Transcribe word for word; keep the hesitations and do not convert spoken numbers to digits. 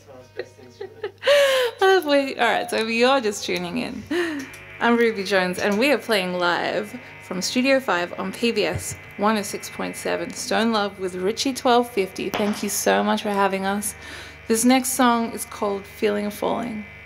Oh, wait, all right, so if you're just tuning in, I'm Ruby Jones, and we are playing live from Studio five on P B S one oh six point seven, Stone Love with Richie twelve fifty. Thank you so much for having us. This next song is called Feeling of Falling.